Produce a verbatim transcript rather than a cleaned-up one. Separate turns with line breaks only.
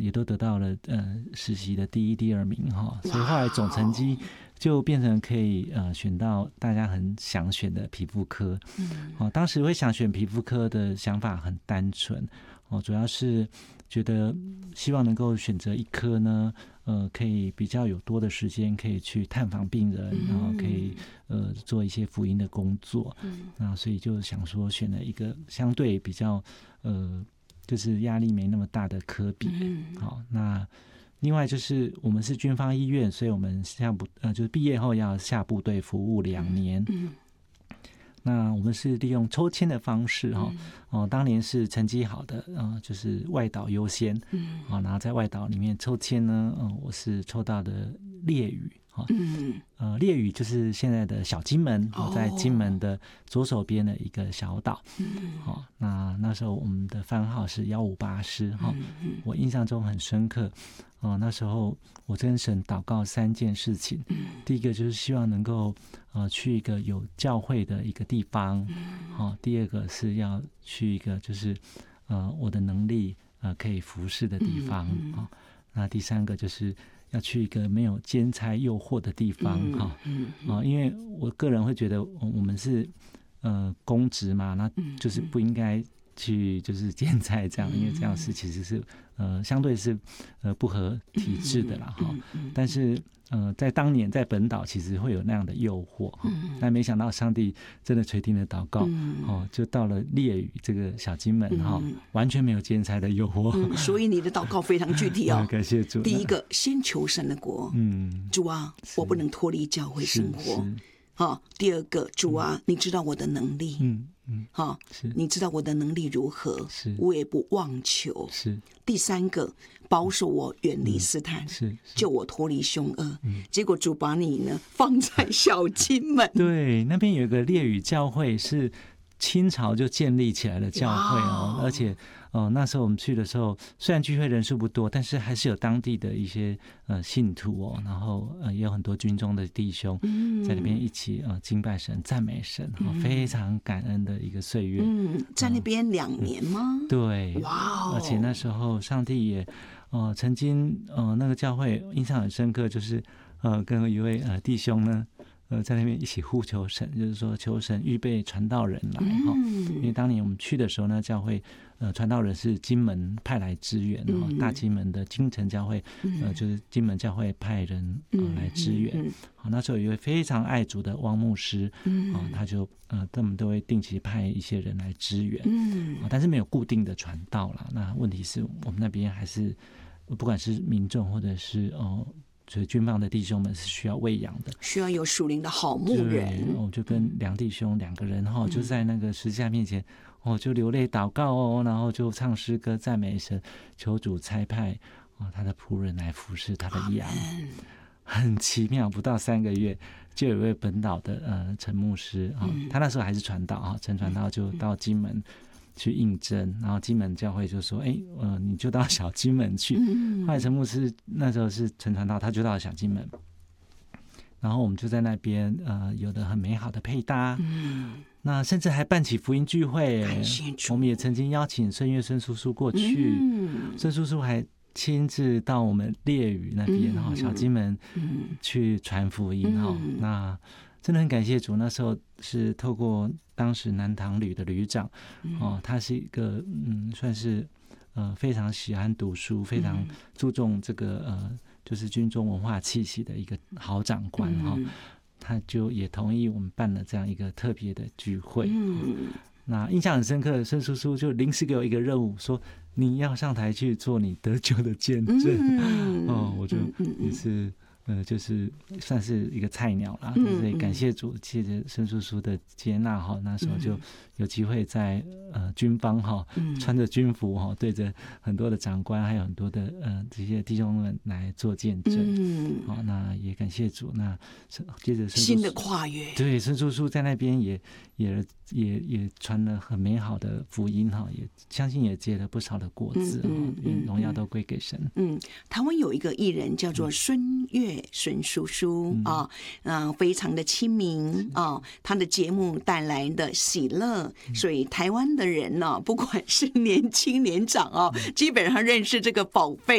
也都得到了呃实习的第一、第二名哈，所以后来总成绩就变成可以呃选到大家很想选的皮肤科。嗯，哦，当时会想选皮肤科的想法很单纯哦，主要是觉得希望能够选择一科呢，呃，可以比较有多的时间可以去探访病人，然后可以呃做一些福音的工作。嗯，那所以就想说选了一个相对比较呃就是压力没那么大的科比。嗯，好，那。另外就是我们是军方医院，所以我们下部呃就是毕业后要下部队服务两年。嗯，那我们是利用抽签的方式哈，哦、呃，当年是成绩好的，呃，就是外岛优先，嗯，啊、呃，然后在外岛里面抽签呢，呃，我是抽到的烈屿。嗯，呃，烈屿就是现在的小金门，哦，在金门的左手边的一个小岛。嗯，好，那那时候我们的番号是幺五八师，哈，我印象中很深刻。哦、呃，那时候我跟神祷告三件事情，第一个就是希望能够呃去一个有教会的一个地方，好、哦，第二个是要去一个就是呃我的能力呃可以服侍的地方，好、哦，那第三个就是要去一个没有兼差诱惑的地方，哈、嗯嗯哦，因为我个人会觉得我们是呃公职嘛，那就是不应该去就是兼差这样，因为这样是其实是呃相对是呃不合体制的啦，哈、嗯。但是呃在当年在本岛其实会有那样的诱惑，哈、嗯。但没想到上帝真的垂听了祷告，嗯、哦，就到了烈屿这个小金门，哈、嗯，完全没有兼差的诱惑、
嗯。所以你的祷告非常具体哦。
感谢主。
第一个，先求神的国。嗯，主啊，我不能脱离教会生活。好，第二个，主啊，嗯、你知道我的能力。嗯。嗯，好，你知道我的能力如何，是我也不妄求。是第三个，保守我远离试探，嗯、是救我脱离凶恶。嗯、结果主把你呢放在小金门，
对，那边有一个烈屿教会是清朝就建立起来的教会哦，而且呃那时候我们去的时候，虽然聚会人数不多，但是还是有当地的一些呃信徒哦，然后呃也有很多军中的弟兄在那边一起呃敬拜神、赞美神，哦，非常感恩的一个岁月。
嗯，在那边两年吗？
嗯、对，哇、哦！而且那时候上帝也呃曾经呃那个教会印象很深刻，就是呃跟一位呃弟兄呢。呃，在那边一起呼求神，就是说求神预备传道人来哈、嗯。因为当年我们去的时候呢，教会呃传道人是金门派来支援哦，嗯、大金门的金城教会，呃就是金门教会派人、呃、来支援。好、嗯嗯，那时候有一位非常爱主的汪牧师，嗯、呃，他就呃他们都会定期派一些人来支援，嗯、呃，但是没有固定的传道啦。那问题是我们那边还是不管是民众或者是哦。呃所以军方的弟兄们是需要喂养的，
需要有属灵的好牧人。
我就跟梁弟兄两个人哈、嗯，就在那个十字架面前，哦，就流泪祷告哦，然后就唱诗歌赞美神，求主差派哦他的仆人来服侍他的羊。很奇妙，不到三个月，就有一位本岛的呃陈牧师啊、哦嗯，他那时候还是传道啊，陈传道就到金门。去应征，然后金门教会就说：“哎，呃，你就到小金门去。嗯”后来陈牧师那时候是陈传道，他就到小金门，然后我们就在那边呃有的很美好的配搭，嗯，那甚至还办起福音聚会。我们也曾经邀请孙岳孙叔叔过去，嗯，孙叔叔还亲自到我们烈屿那边，然后、嗯、小金门去传福音哈、嗯。那真的很感谢主，那时候是透过当时南唐旅的旅长，哦，他是一个嗯，算是呃非常喜欢读书，非常注重这个呃就是军中文化气息的一个好长官哈、嗯哦，他就也同意我们办了这样一个特别的聚会。嗯，那印象很深刻的孙叔叔就临时给我一个任务，说你要上台去做你得救的见证。嗯、哦，我就也是。呃，就是算是一个菜鸟啦，但是也感谢主，借着孙叔叔的接纳哈，那时候就有机会在呃军方哈，穿着军服哈，对着很多的长官还有很多的呃这些弟兄们来做见证。嗯，好，那也感谢主。那接着
新的跨越，
对，孙叔叔在那边也也也也传了很美好的福音哈，也相信也结了不少的果子哈，嗯，荣耀都归给神。
嗯，台湾有一个艺人叫做孙岳。孙叔叔啊，嗯、呃，非常的亲民啊，他的节目带来的喜乐，所以台湾的人呢、啊，不管是年轻年长啊，基本上认识这个宝贝。